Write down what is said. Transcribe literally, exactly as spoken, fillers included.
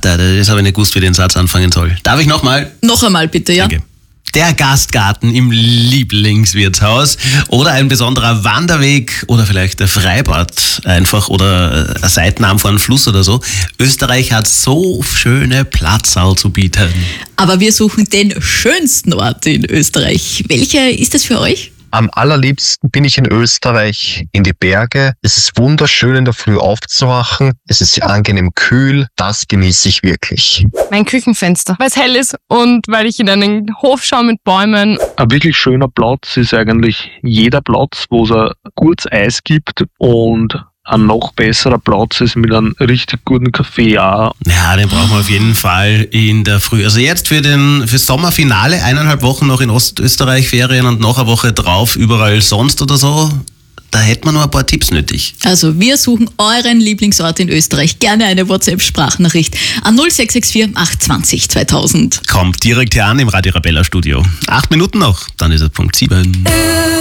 Warte, das habe ich nicht gewusst, wie ich den Satz anfangen soll. Darf ich nochmal? Noch einmal bitte, ja. Danke. Der Gastgarten im Lieblingswirtshaus oder ein besonderer Wanderweg oder vielleicht ein Freibad einfach oder ein Seitenarm vor einem Fluss oder so. Österreich hat so schöne Platzal zu bieten. Aber wir suchen den schönsten Ort in Österreich. Welcher ist das für euch? Am allerliebsten bin ich in Österreich, in die Berge. Es ist wunderschön, in der Früh aufzuwachen. Es ist angenehm kühl. Das genieße ich wirklich. Mein Küchenfenster, weil es hell ist und weil ich in einen Hof schaue mit Bäumen. Ein wirklich schöner Platz ist eigentlich jeder Platz, wo es ein gutes Eis gibt und ein noch besserer Platz ist mit einem richtig guten Kaffee auch. Ja, den brauchen wir auf jeden Fall in der Früh. Also jetzt für den fürs Sommerfinale, eineinhalb Wochen noch in Ostösterreich Ferien und noch eine Woche drauf überall sonst oder so. Da hätten wir noch ein paar Tipps nötig. Also wir suchen euren Lieblingsort in Österreich. Gerne eine WhatsApp-Sprachnachricht an null sechs sechs vier acht zwei null zweitausend. Kommt direkt hier an im Radio Arabella Studio. Acht Minuten noch, dann ist es Punkt sieben.